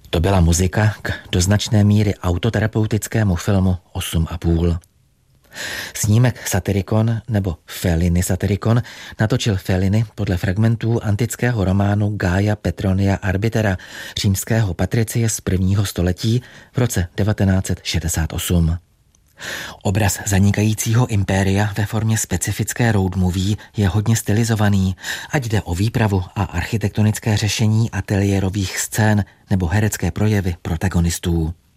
To byla muzika k do značné míry autoterapeutickému filmu 8,5. Snímek Satyricon nebo Fellini Satyricon natočil Fellini podle fragmentů antického románu Gaia Petronia Arbitera, římského patricie z 1. století v roce 1968. Obraz zanikajícího impéria ve formě specifické road movie je hodně stylizovaný, ať jde o výpravu a architektonické řešení ateliérových scén nebo herecké projevy protagonistů.